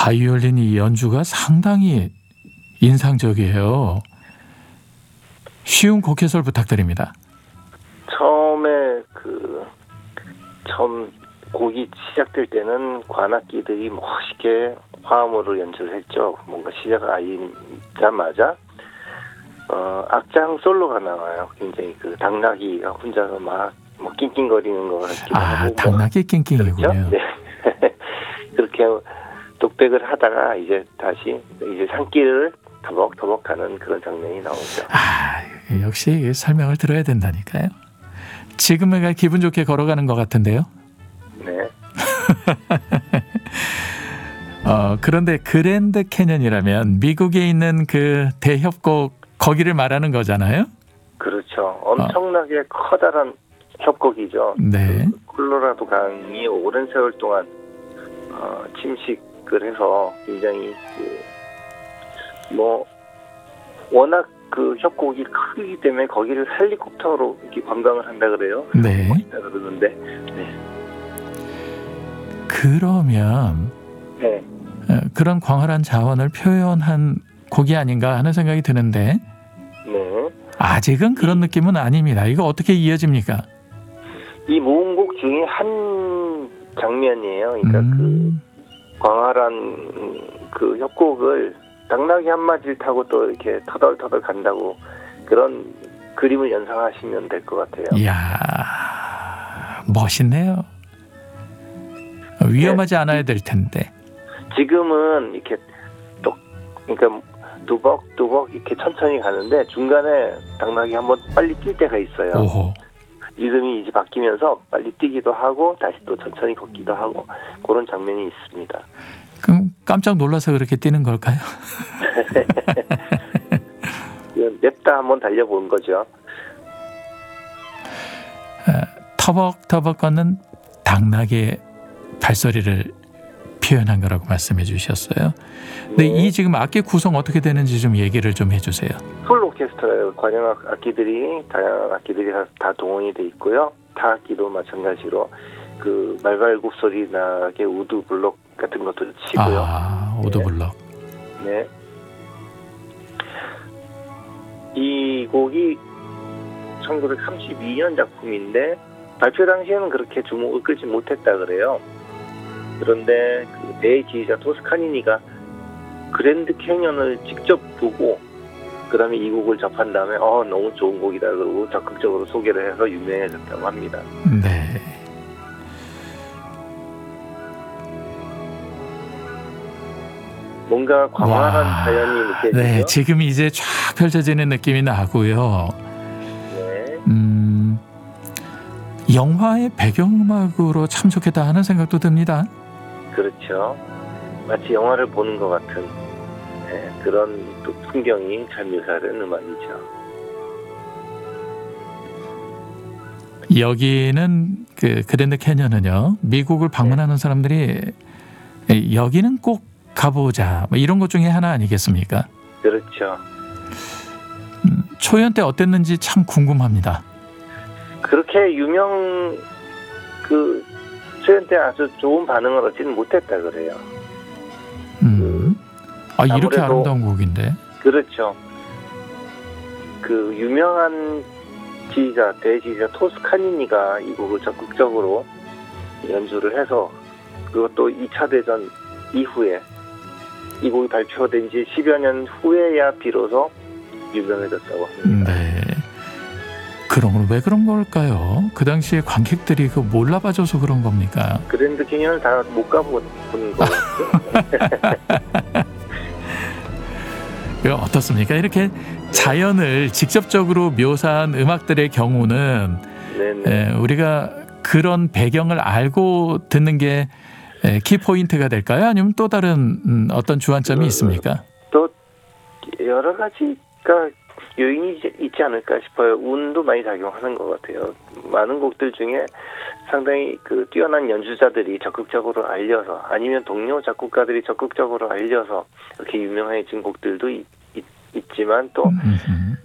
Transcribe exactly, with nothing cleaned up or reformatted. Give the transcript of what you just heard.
바이올린 이 연주가 상당히 인상적이에요. 쉬운 곡 해설 부탁드립니다. 처음에 그 처음 곡이 시작될 때는 관악기들이 멋있게 화음으로 연주를 했죠. 뭔가 시작 알리자마자 어, 악장 솔로가 나와요. 굉장히 그 당나귀가 혼자서 막, 막 낑낑거리는 거 같기도 아, 하고. 당나귀 낑낑이군요. 그렇죠? 네. 그렇게 독백을 하다가 이제 다시 이제 산길을 터벅터벅 가는 그런 장면이 나오죠. 아, 역시 설명을 들어야 된다니까요. 지금은 기분 좋게 걸어가는 것 같은데요. 네. 어, 그런데 그랜드 캐년이라면 미국에 있는 그 대협곡 거기를 말하는 거잖아요. 그렇죠. 엄청나게 어. 커다란 협곡이죠. 네. 그 콜로라도 강이 오랜 세월 동안 어, 침식을 해서 굉장히 그, 뭐 워낙 그 협곡이 크기 때문에 거기를 헬리콥터로 이렇게 관광을 한다 그래요. 네. 그러는데. 네. 그러면 네. 그런 광활한 자원을 표현한 곡이 아닌가 하는 생각이 드는데 네. 아직은 그런 느낌은 아닙니다. 이거 어떻게 이어집니까? 이 모음곡 중에 한 장면이에요. 그러니까 음. 그 광활한 그 협곡을 당나귀 한 마리를 타고 또 이렇게 터덜터덜 간다고 그런 그림을 연상하시면 될 것 같아요. 이야, 멋있네요. 위험하지 네. 않아야 될 텐데. 지금은 이렇게 또 그러니까 두벅두벅 이렇게 천천히 가는데 중간에 당나귀 한번 빨리 뛸 때가 있어요. 오호. 리듬이 이제 바뀌면서 빨리 뛰기도 하고 다시 또 천천히 걷기도 하고 그런 장면이 있습니다. 그럼 깜짝 놀라서 그렇게 뛰는 걸까요? 냅다 한번 달려본 거죠. 아, 터벅터벅 걷는 당나귀의 발소리를 표현한 거라고 말씀해 주셨어요. 근데 네. 이 지금 악기 구성 어떻게 되는지 좀 얘기를 좀 해주세요. 풀 오케스트라예요. 관현 악기들이 다양한 악기들이 다, 다 동원이 돼 있고요. 타악기도 마찬가지로 그 말발굽 소리 나게 우드 블록 같은 것도 치고요. 아, 우드 블록. 네. 네. 이 곡이 천구백삼십이 년 작품인데 발표 당시에는 그렇게 주목을 끌지 못했다 그래요. 그런데 그 대지휘자 토스카니니가 그랜드 캐년을 직접 보고 그 다음에 이 곡을 접한 다음에 어 너무 좋은 곡이다 그러고 적극적으로 소개를 해서 유명해졌다고 합니다. 네. 뭔가 광활한 와, 자연이 느껴지죠. 네, 지금 이제 쫙 펼쳐지는 느낌이 나고요. 네. 음, 영화의 배경음악으로 참 좋겠다 하는 생각도 듭니다. 그렇죠. 마치 영화를 보는 것 같은 네, 그런 또 풍경이 잘 묘사된 음악이죠. 여기는 그 그랜드 캐년은요, 미국을 방문하는 네. 사람들이 여기는 꼭 가보자 뭐 이런 것 중에 하나 아니겠습니까? 그렇죠. 음, 초연 때 어땠는지 참 궁금합니다. 그렇게 유명 그 초연 때 아주 좋은 반응을 얻지는 못했다 그래요. 음, 그, 아 이렇게 아름다운 곡인데. 그렇죠. 그 유명한 지휘자 대지휘자 토스카니니가 이 곡을 적극적으로 연주를 해서 그것도 이 차 대전 이후에 이 곡이 발표된 지 십여 년 후에야 비로소 유명해졌다고 합니다. 네. 그럼 왜 그런 걸까요? 그 당시에 관객들이 그 몰라봐줘서 그런 겁니까? 그랜드 캐년을 다 못 가본 거겠죠. 어떻습니까? 이렇게 자연을 직접적으로 묘사한 음악들의 경우는 에, 우리가 그런 배경을 알고 듣는 게 키포인트가 될까요? 아니면 또 다른 음, 어떤 주안점이 있습니까? 또 여러 가지가 요인이 있지 않을까 싶어요. 운도 많이 작용하는 것 같아요. 많은 곡들 중에 상당히 그 뛰어난 연주자들이 적극적으로 알려서 아니면 동료 작곡가들이 적극적으로 알려서 이렇게 유명해진 곡들도 있, 있, 있지만 또